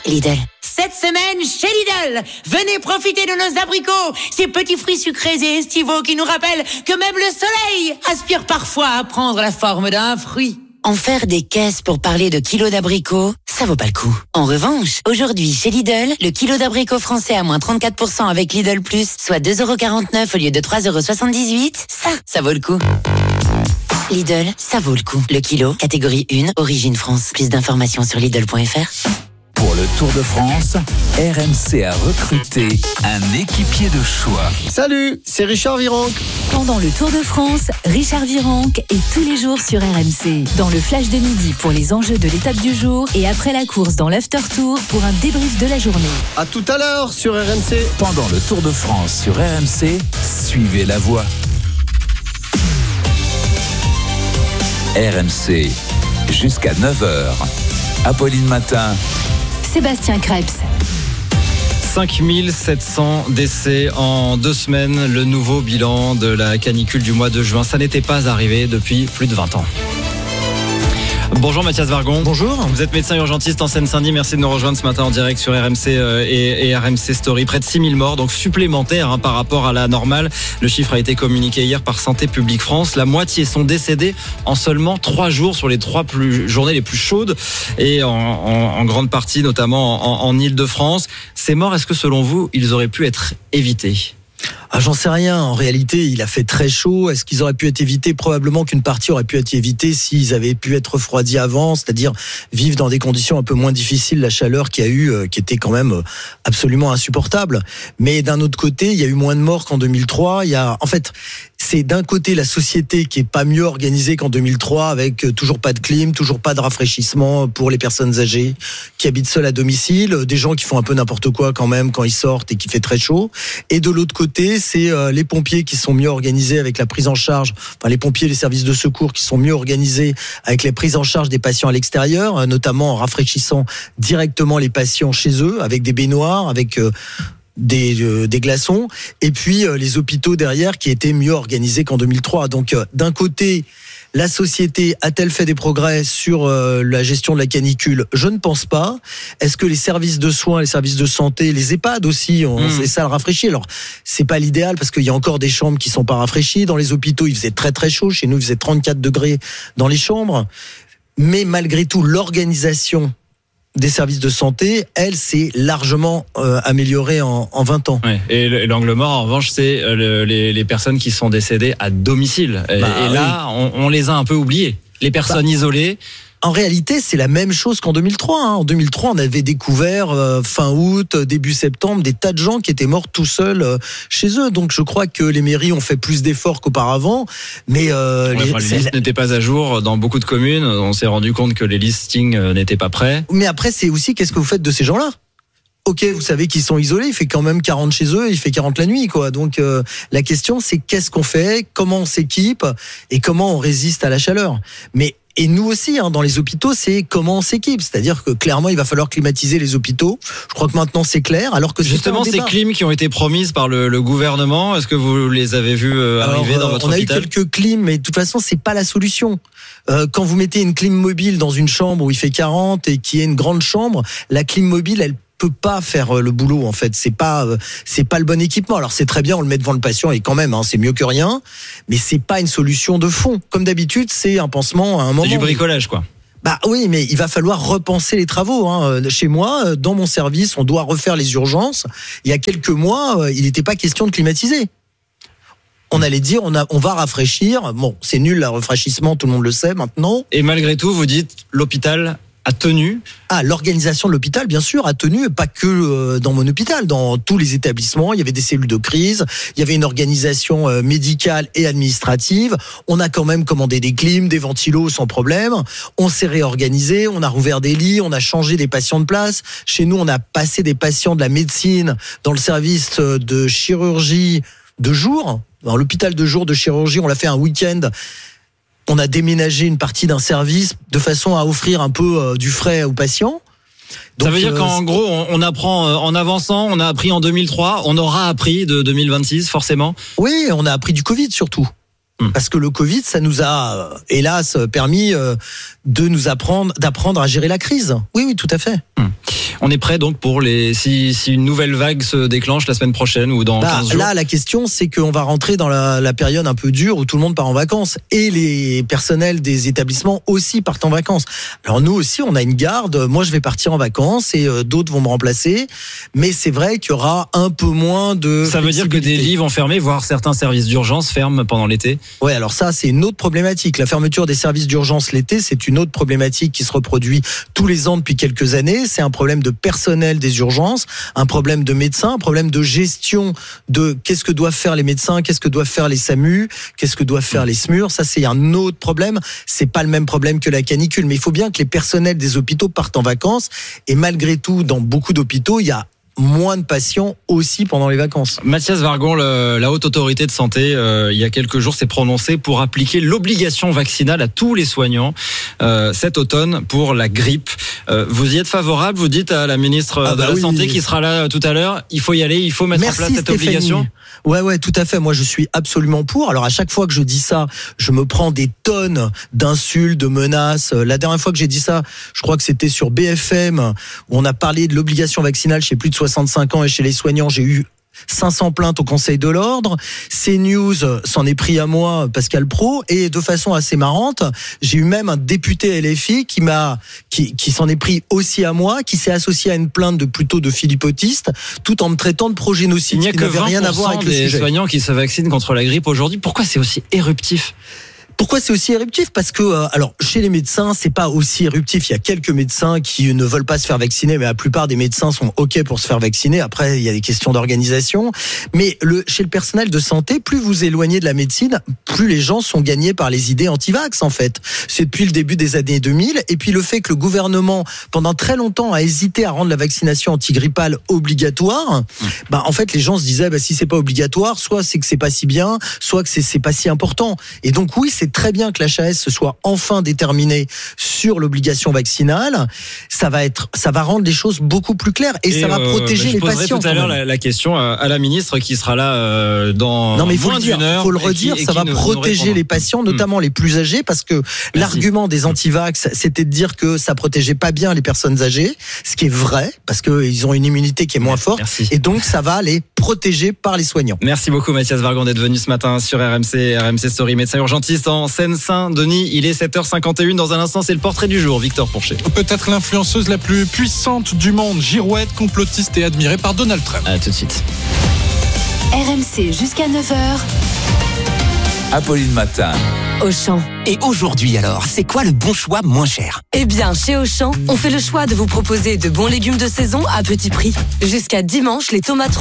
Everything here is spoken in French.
Lidl. Cette semaine, chez Lidl, venez profiter de nos abricots, ces petits fruits sucrés et estivaux qui nous rappellent que même le soleil aspire parfois à prendre la forme d'un fruit. En faire des caisses pour parler de kilos d'abricots, ça vaut pas le coup. En revanche, aujourd'hui, chez Lidl, le kilo d'abricots français à moins 34% avec Lidl Plus, soit 2,49€ au lieu de 3,78€, ça vaut le coup. Lidl, ça vaut le coup. Le kilo, catégorie 1, origine France. Plus d'informations sur Lidl.fr. Pour le Tour de France, RMC a recruté un équipier de choix. Salut, c'est Richard Virenque. Pendant le Tour de France, Richard Virenque est tous les jours sur RMC. Dans le flash de midi pour les enjeux de l'étape du jour et après la course dans l'After Tour pour un débrief de la journée. À tout à l'heure sur RMC. Pendant le Tour de France sur RMC, suivez la voie. RMC, jusqu'à 9h. Apolline Matin. Sébastien Krebs. 5700 décès en 2 semaines, le nouveau bilan de la canicule du mois de juin. Ça n'était pas arrivé depuis plus de 20 ans. Bonjour Mathias Vargon. Bonjour. Vous êtes médecin urgentiste en Seine-Saint-Denis. Merci de nous rejoindre ce matin en direct sur RMC et RMC Story. Près de 6000 morts, donc supplémentaires par rapport à la normale. Le chiffre a été communiqué hier par Santé publique France. La moitié sont décédés en seulement 3 jours sur les 3 journées les plus chaudes et en grande partie notamment en Île-de-France. Ces morts, est-ce que selon vous, ils auraient pu être évités ? J'en sais rien. En réalité, il a fait très chaud. Est-ce qu'ils auraient pu être évités ? Probablement qu'une partie aurait pu être évitée s'ils avaient pu être refroidis avant, c'est-à-dire vivre dans des conditions un peu moins difficiles. La chaleur qu'il y a eu, qui était quand même absolument insupportable. Mais d'un autre côté, il y a eu moins de morts qu'en 2003. C'est d'un côté la société qui est pas mieux organisée qu'en 2003, avec toujours pas de clim, toujours pas de rafraîchissement pour les personnes âgées qui habitent seules à domicile, des gens qui font un peu n'importe quoi quand même quand ils sortent et qu'il fait très chaud. Et de l'autre côté, c'est les pompiers qui sont mieux organisés avec la prise en charge, les pompiers, les services de secours qui sont mieux organisés avec la prise en charge des patients à l'extérieur, notamment en rafraîchissant directement les patients chez eux, avec des baignoires, avec des glaçons, et puis les hôpitaux derrière qui étaient mieux organisés qu'en 2003. Donc d'un côté, la société a-t-elle fait des progrès sur la gestion de la canicule ? Je ne pense pas. Est-ce que les services de soins, les services de santé, les EHPAD aussi, les salles rafraîchies ? Alors, c'est pas l'idéal parce qu'il y a encore des chambres qui sont pas rafraîchies. Dans les hôpitaux, il faisait très très chaud. Chez nous, il faisait 34 degrés dans les chambres. Mais malgré tout, l'organisation des services de santé, elle, s'est largement améliorée en 20 ans. Ouais. Et l'angle mort, en revanche, c'est les personnes qui sont décédées à domicile. Et là, on les a un peu oubliées. Les personnes isolées. En réalité, c'est la même chose qu'en 2003. En 2003, on avait découvert fin août, début septembre, des tas de gens qui étaient morts tout seuls chez eux. Donc, je crois que les mairies ont fait plus d'efforts qu'auparavant. Mais les listes n'étaient pas à jour dans beaucoup de communes. On s'est rendu compte que les listings n'étaient pas prêts. Mais après, c'est aussi qu'est-ce que vous faites de ces gens-là ? Ok, vous savez qu'ils sont isolés, il fait quand même 40 chez eux, il fait 40 la nuit, quoi. Donc, la question, c'est qu'est-ce qu'on fait, comment on s'équipe et comment on résiste à la chaleur. Et nous aussi, dans les hôpitaux, c'est comment on s'équipe. C'est-à-dire que clairement, il va falloir climatiser les hôpitaux. Je crois que maintenant, c'est clair. Alors que justement, ces clims qui ont été promises par le gouvernement, est-ce que vous les avez vus arriver dans votre hôpital ? On a eu quelques clims, mais de toute façon, c'est pas la solution. Quand vous mettez une clim mobile dans une chambre où il fait 40 et qui est une grande chambre, la clim mobile, elle peut pas faire le boulot, en fait. C'est pas le bon équipement. Alors c'est très bien, on le met devant le patient et quand même, c'est mieux que rien, mais c'est pas une solution de fond. Comme d'habitude, c'est un pansement à un moment. C'est du bricolage, quoi. Bah oui, mais il va falloir repenser les travaux. Chez moi, dans mon service, on doit refaire les urgences. Il y a quelques mois, il n'était pas question de climatiser. On allait dire, on va rafraîchir. Bon, c'est nul, le rafraîchissement, tout le monde le sait maintenant. Et malgré tout, vous dites, l'hôpital a tenu. L'organisation de l'hôpital, bien sûr, a tenu, pas que dans mon hôpital, dans tous les établissements. Il y avait des cellules de crise, il y avait une organisation médicale et administrative. On a quand même commandé des clims, des ventilos sans problème. On s'est réorganisé, on a rouvert des lits, on a changé des patients de place. Chez nous, on a passé des patients de la médecine dans le service de chirurgie de jour. Dans l'hôpital de jour de chirurgie, on l'a fait un week-end. On a déménagé une partie d'un service de façon à offrir un peu du frais aux patients. Donc, ça veut dire qu'en gros, on apprend en avançant, on a appris en 2003, on aura appris de 2026 forcément. Oui, on a appris du Covid surtout. Parce que le Covid, ça nous a, hélas, permis d'apprendre à gérer la crise. Oui, tout à fait. On est prêt donc pour si une nouvelle vague se déclenche la semaine prochaine ou dans 15 jours. Là, la question, c'est qu'on va rentrer dans la période un peu dure où tout le monde part en vacances et les personnels des établissements aussi partent en vacances. Alors nous aussi, on a une garde. Moi, je vais partir en vacances et d'autres vont me remplacer. Mais c'est vrai qu'il y aura un peu moins de. Ça veut dire que des lits vont fermer, voire certains services d'urgence ferment pendant l'été. Ouais, alors ça, c'est une autre problématique. La fermeture des services d'urgence l'été, c'est une autre problématique qui se reproduit tous les ans depuis quelques années. C'est un problème de personnel des urgences, un problème de médecins, un problème de gestion de qu'est-ce que doivent faire les médecins, qu'est-ce que doivent faire les SAMU, qu'est-ce que doivent faire les SMUR. Ça, c'est un autre problème. C'est pas le même problème que la canicule, mais il faut bien que les personnels des hôpitaux partent en vacances. Et malgré tout, dans beaucoup d'hôpitaux, il y a moins de patients aussi pendant les vacances. Mathias Vargon, la Haute Autorité de Santé, il y a quelques jours, s'est prononcée pour appliquer l'obligation vaccinale à tous les soignants cet automne pour la grippe. Vous y êtes favorable? Vous dites à la ministre de la Santé qui sera là tout à l'heure, il faut y aller, il faut mettre en place cette obligation? Ouais, tout à fait. Moi, je suis absolument pour. Alors, à chaque fois que je dis ça, je me prends des tonnes d'insultes, de menaces. La dernière fois que j'ai dit ça, je crois que c'était sur BFM, où on a parlé de l'obligation vaccinale chez plus de 65 ans et chez les soignants. J'ai eu 500 plaintes au Conseil de l'Ordre. CNews s'en est pris à moi, Pascal Praud, et de façon assez marrante, j'ai eu même un député LFI qui s'en est pris aussi à moi, qui s'est associé à une plainte de philippotiste, tout en me traitant de progénocide. Il n'y a que 20% des soignants qui se vaccinent contre la grippe aujourd'hui. Pourquoi c'est aussi éruptif? Pourquoi c'est aussi éruptif? Parce que, alors, chez les médecins, c'est pas aussi éruptif. Il y a quelques médecins qui ne veulent pas se faire vacciner, mais la plupart des médecins sont OK pour se faire vacciner. Après, il y a des questions d'organisation. Mais chez le personnel de santé, plus vous éloignez de la médecine, plus les gens sont gagnés par les idées anti-vax, en fait. C'est depuis le début des années 2000. Et puis, le fait que le gouvernement, pendant très longtemps, a hésité à rendre la vaccination antigrippale obligatoire, en fait, les gens se disaient, si c'est pas obligatoire, soit c'est que c'est pas si bien, soit que c'est pas si important. Et donc, oui, c'est très bien que l'HAS se soit enfin déterminé sur l'obligation vaccinale. Ça va rendre les choses beaucoup plus claires et ça va protéger les patients. Je poserai tout à l'heure la question à la ministre qui sera là dans moins d'une heure. Il faut le redire, ça va protéger les patients, notamment les plus âgés, parce que l'argument des anti-vax, c'était de dire que ça protégeait pas bien les personnes âgées, ce qui est vrai, parce qu'ils ont une immunité qui est moins forte, et donc ça va les protéger par les soignants. Merci beaucoup Mathias Vargon d'être venu ce matin sur RMC Story, médecin urgentiste en Seine-Saint-Denis. Il est 7h51. Dans un instant, c'est le portrait du jour. Victor Pourchet. Peut-être l'influenceuse la plus puissante du monde, girouette, complotiste et admirée par Donald Trump. À tout de suite. RMC jusqu'à 9h. Apolline Matin. Auchan. Et aujourd'hui alors, c'est quoi le bon choix moins cher? Eh bien, chez Auchan, on fait le choix de vous proposer de bons légumes de saison à petit prix. Jusqu'à dimanche, les tomates